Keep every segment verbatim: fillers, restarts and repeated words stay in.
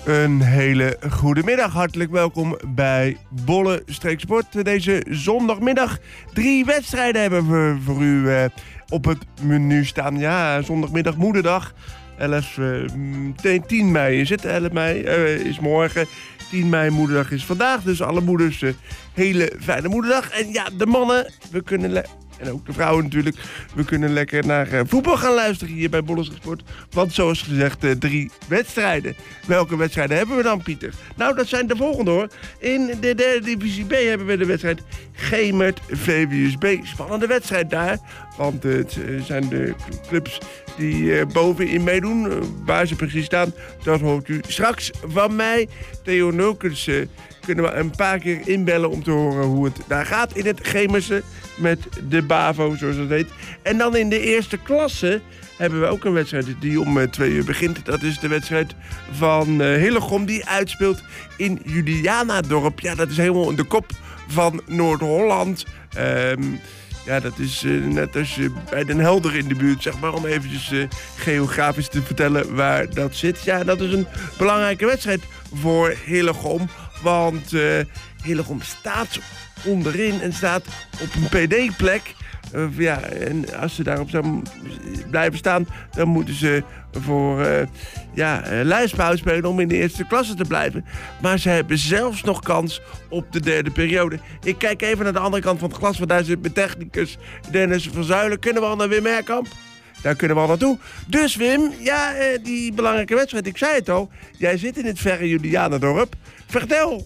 Een hele goede middag. Hartelijk welkom bij Bolle Streek Sport. Deze zondagmiddag drie wedstrijden hebben we voor u uh, op het menu staan. Ja, zondagmiddag moederdag. elf, uh, tien mei is het. elf mei uh, is morgen. tien mei moederdag is vandaag. Dus alle moeders uh, hele fijne moederdag. En ja, de mannen, we kunnen... Le- En ook de vrouwen natuurlijk. We kunnen lekker naar uh, voetbal gaan luisteren hier bij Bolle Streek Sport. Want zoals gezegd, uh, drie wedstrijden. Welke wedstrijden hebben we dan, Pieter? Nou, dat zijn de volgende hoor. In de derde divisie B hebben we de wedstrijd Gemert V W S B. Spannende wedstrijd daar. Want uh, het uh, zijn de clubs die uh, bovenin meedoen. Uh, waar ze precies staan, dat hoort u straks van mij. Theo Nulkens uh, kunnen we een paar keer inbellen om te horen hoe het daar gaat in het Gemerse. Met de BAVO, zoals dat heet. En dan in de eerste klasse hebben we ook een wedstrijd die om uh, twee uur begint. Dat is de wedstrijd van uh, Hillegom die uitspeelt in Julianadorp. Ja, dat is helemaal in de kop van Noord-Holland. Um, ja, dat is uh, net als uh, bij Den Helder in de buurt, zeg maar. Om eventjes uh, geografisch te vertellen waar dat zit. Ja, dat is een belangrijke wedstrijd voor Hillegom. Want uh, Hillegom staat onderin en staat op een P D-plek. Uh, ja, en als ze daarop zouden blijven staan, dan moeten ze voor uh, ja, uh, lijstbouw spelen om in de eerste klasse te blijven. Maar ze hebben zelfs nog kans op de derde periode. Ik kijk even naar de andere kant van het glas, want daar zit mijn technicus Dennis van Zuilen. Kunnen we al naar Wim Herkamp? Daar kunnen we al naartoe. Dus Wim, ja, uh, die belangrijke wedstrijd, ik zei het al. Jij zit in het verre Julianadorp. Vertel!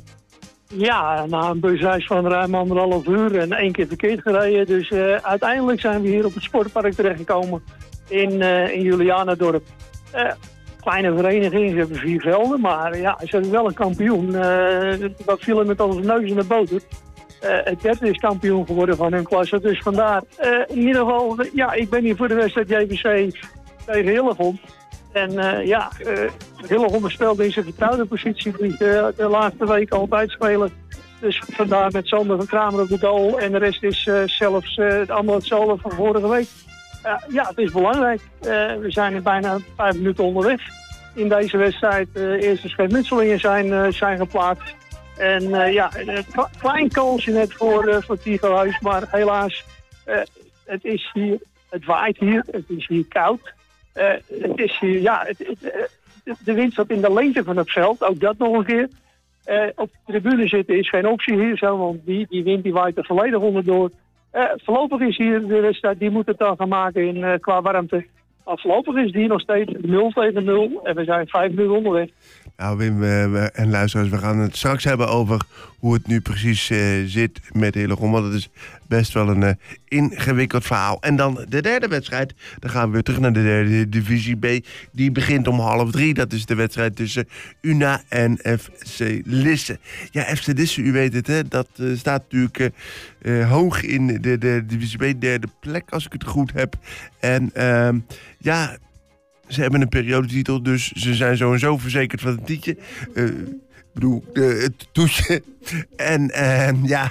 Ja, na een busreis van ruim anderhalf uur en één keer verkeerd gereden. Dus uh, uiteindelijk zijn we hier op het sportpark terechtgekomen in, uh, in Julianadorp. Uh, kleine vereniging, ze hebben vier velden, maar ja, ze hebben wel een kampioen. Uh, dat viel er met onze neus in de boter. Uh, het derde is kampioen geworden van hun klasse, dus vandaar. Uh, in ieder geval, ja, ik ben hier voor de wedstrijd J V C tegen Hillegom. En uh, ja, uh, Hillegom speelt in zijn vertrouwde positie die uh, de laatste weken altijd spelen. Dus vandaar met Sander van Kramer op de goal. En de rest is uh, zelfs uh, allemaal hetzelfde van vorige week. Uh, ja, het is belangrijk. Uh, we zijn er bijna vijf minuten onderweg in deze wedstrijd. De uh, eerste schermutselingen zijn, uh, zijn geplaatst. En uh, ja, een klein kansje net voor, uh, voor Tigo Huis. Maar helaas, uh, het is hier, het waait hier, het is hier koud. Uh, het is hier, ja, het, het, uh, de wind staat in de lengte van het veld, ook dat nog een keer. Uh, op de tribune zitten is geen optie hier zo, want die, die wind die waait er volledig onderdoor. Uh, voorlopig is hier de wedstrijd, die moet het dan gaan maken in, uh, qua warmte. Maar voorlopig is die nog steeds nul tegen nul en we zijn vijf minuten onderweg. Nou Wim we, we, en luisteraars, we gaan het straks hebben over hoe het nu precies uh, zit met Hillegom. Want het is best wel een uh, ingewikkeld verhaal. En dan de derde wedstrijd. Dan gaan we weer terug naar de derde divisie B. Die begint om half drie. Dat is de wedstrijd tussen U N A en F C Lisse. Ja, F C Lisse, u weet het, hè, dat uh, staat natuurlijk uh, uh, hoog in de, de divisie B. Derde plek, als ik het goed heb. En uh, ja... Ze hebben een periodetitel, dus ze zijn zo en zo verzekerd van het tietje. Uh, ik bedoel, uh, het toetje. En uh, ja...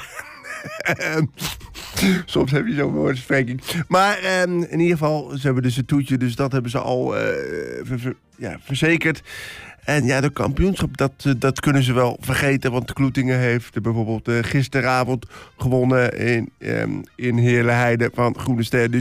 Soms heb je zo'n woordspreking. Maar uh, in ieder geval, ze hebben dus het toetje. Dus dat hebben ze al uh, ver, ver, ja, verzekerd. En ja, de kampioenschap, dat, dat kunnen ze wel vergeten. Want Kloetingen heeft bijvoorbeeld uh, gisteravond gewonnen in, um, in Heerlenheide van Groene Ster. Dus